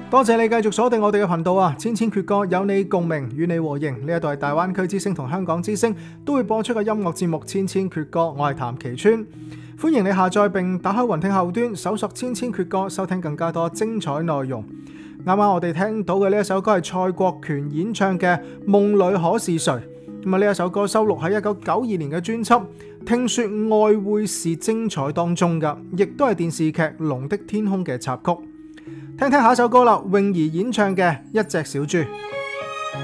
多謝你繼續鎖定我哋嘅頻道啊！千千闕歌有你共鳴，與你和應。呢一度係大灣區之聲同香港之聲都會播出嘅音樂節目《千千闕歌》，我係譚其川，歡迎你下載並打開雲聽後端，搜索《千千闕歌》，收聽更加多精彩內容。啱啱我哋聽到嘅呢一首歌係蔡國權演唱嘅《夢裏可是誰》。咁啊，呢一首歌收錄喺1992年嘅專輯《聽說愛會是精彩》當中噶，亦都係電視劇《龍的天空》嘅插曲。聽聽下一首歌啦，泳兒演唱嘅《一隻小豬》。